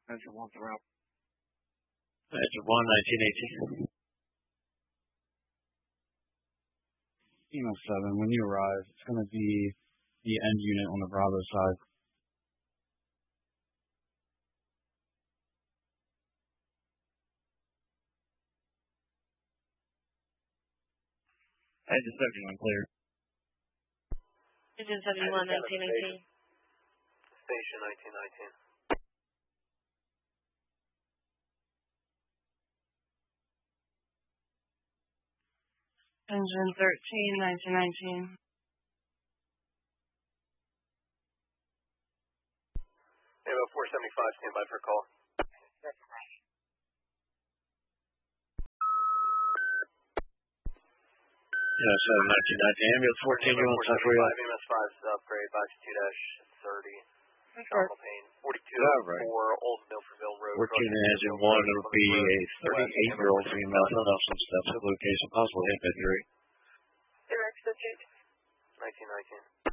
Engine 1's around. Engine 1, 1918. Emo 7, when you arrive, it's going to be the end unit on the Bravo side. Engine 71 clear. Engine 71, 1918. Station 1919. Engine 13, 1919. Ava 475, stand by for call. Yeah, so 1919. Ambulance 14, you want time for you? MS 5 is upgrade, box 2-30. Nominal pain. 4204 Old Milfordville Road. 14 engine 1, it'll be a 38-year-old female, fell off some steps at location, possible hip injury. Direct subject. 1919.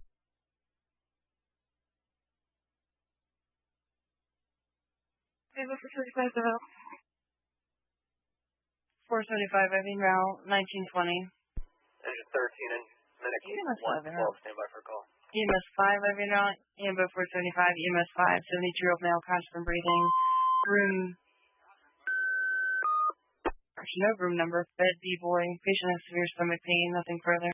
Ava 475, about 475, I mean route 1920. Engine 13 and medic 112, stand by for call. EMS 5, I mean route, Ambo 475, EMS 5, 72-year-old male, constant breathing, room, actually no room number, bed B-boy, patient has severe stomach pain, nothing further.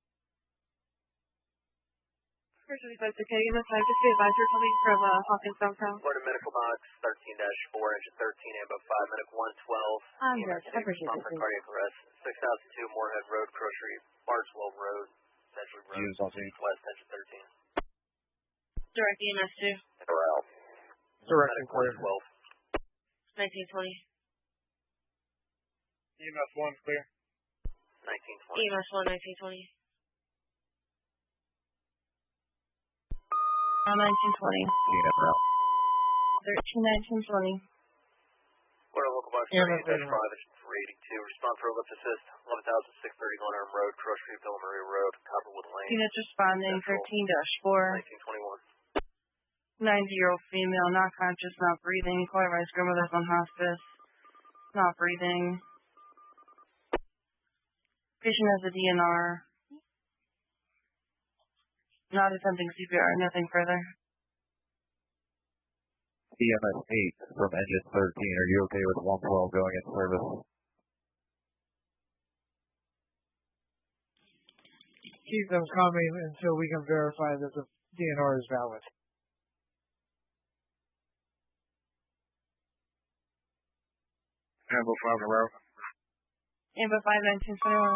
475, okay, EMS 5, just be advised, you're coming from Hawkins downtown. Florida Medical Box 13-4, Engine 13, Ambo 5, medic 112. I'm good, I appreciate it. For cardiac arrest, 6002 Moorhead Road, Grocery, Barswell Road, Century Road, West, Engine 13. Direct EMS 2. Corral. Direct Medic clear. 112. 1920. EMS 1's clear. 1920. EMS 1, 1920. 1920. Yeah, bro. 13, 1920. Florida Local Box 38-5, Engine 482. Respond for lift assist, 11,630 Glen Arm Road, Grocery, Villa Maria Road, Copperwood Lane. Units responding, 13-4. 1921. 90-year-old female, not conscious, not breathing. Collateralized grandmother's on hospice. Not breathing. Patient has a DNR. Not attempting CPR, nothing further. EMS 8 from engine 13, are you okay with 112 going in service? Keep them coming until we can verify that the DNR is valid. Ambo 5 around. Ambo 5, 1921.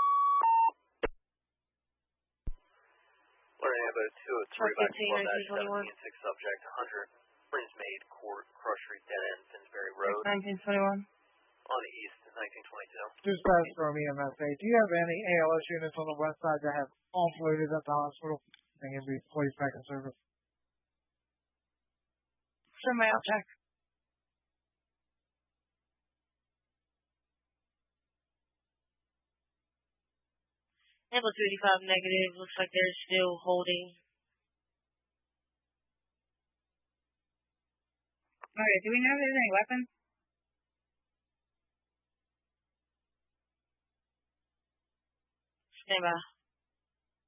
Florida Ambo 203 by 12-17, 6 subject, 100 Brinsmead Court, Grocery, Dead End, Finsbury Road. 1921. On the east, 1922. Just pass from EMS 8. Do you have any ALS units on the west side that have offloaded at the hospital and can be placed back in service? Sure, my check. Ambo 285 negative. Looks like they're still holding. Okay, do we know if there's any weapons? Stand by.